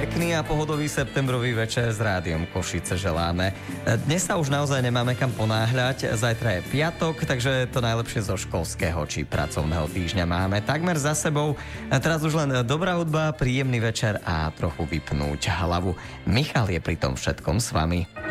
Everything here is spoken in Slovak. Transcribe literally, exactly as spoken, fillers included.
Pekný a pohodový septembrový večer s Rádiom Košice želáme. Dnes sa už naozaj nemáme kam ponáhľať, zajtra je piatok, takže to najlepšie zo školského či pracovného týždňa máme takmer za sebou. Teraz už len dobrá hudba, príjemný večer a trochu vypnúť hlavu. Michal je pri tom všetkom s vami.